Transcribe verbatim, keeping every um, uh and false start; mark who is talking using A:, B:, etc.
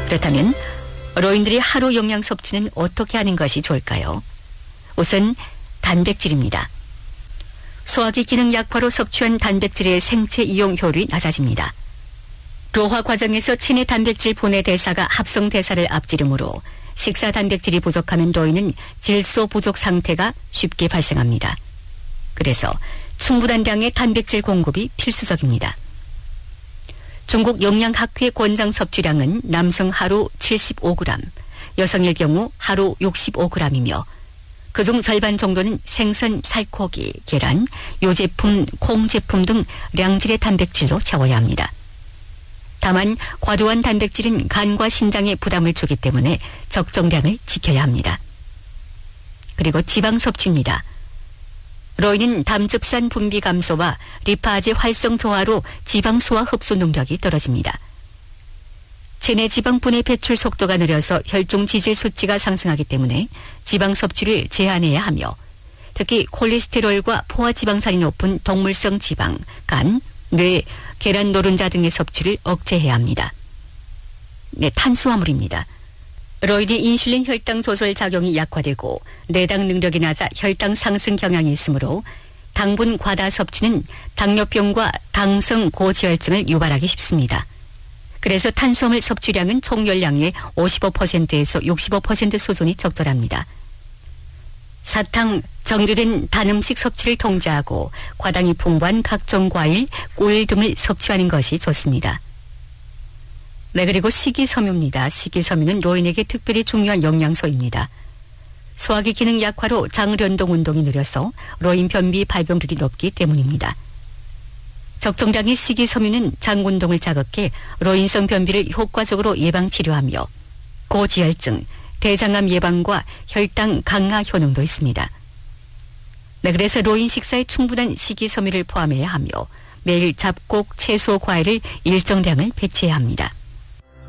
A: 그렇다면 노인들이 하루 영양 섭취는 어떻게 하는 것이 좋을까요? 우선 단백질입니다. 소화기 기능 약화로 섭취한 단백질의 생체 이용 효율이 낮아집니다. 로화 과정에서 체내 단백질 분해 대사가 합성 대사를 앞지르므로 식사 단백질이 부족하면 노인은 질소 부족 상태가 쉽게 발생합니다. 그래서 충분한 양의 단백질 공급이 필수적입니다. 중국 영양학회 권장 섭취량은 남성 하루 칠십오 그램, 여성일 경우 하루 육십오 그램이며 그중 절반 정도는 생선, 살코기, 계란, 요제품, 콩 제품 등 량질의 단백질로 채워야 합니다. 다만 과도한 단백질은 간과 신장에 부담을 주기 때문에 적정량을 지켜야 합니다. 그리고 지방 섭취입니다. 노인은 담즙산 분비 감소와 리파제 활성 저하로 지방 소화 흡수 능력이 떨어집니다. 체내 지방 분해 배출 속도가 느려서 혈중 지질 수치가 상승하기 때문에 지방 섭취를 제한해야 하며 특히 콜레스테롤과 포화지방산이 높은 동물성 지방, 간, 뇌, 계란 노른자 등의 섭취를 억제해야 합니다. 네, 탄수화물입니다. 노인의 인슐린 혈당 조절 작용이 약화되고 내당 능력이 낮아 혈당 상승 경향이 있으므로 당분 과다 섭취는 당뇨병과 당성 고지혈증을 유발하기 쉽습니다. 그래서 탄수화물 섭취량은 총열량의 오십오 퍼센트에서 육십오 퍼센트 수준이 적절합니다. 사탕, 정제된 단 음식 섭취를 통제하고 과당이 풍부한 각종 과일, 꿀 등을 섭취하는 것이 좋습니다. 네, 그리고 식이섬유입니다. 식이섬유는 노인에게 특별히 중요한 영양소입니다. 소화기 기능 약화로 장련동 운동이 느려서 노인 변비 발병률이 높기 때문입니다. 적정량의 식이섬유는 장 운동을 자극해 노인성 변비를 효과적으로 예방치료하며 고지혈증, 대장암 예방과 혈당 강화 효능도 있습니다. 네, 그래서 노인 식사에 충분한 식이섬유를 포함해야 하며 매일 잡곡, 채소, 과일을 일정량을 배치해야 합니다.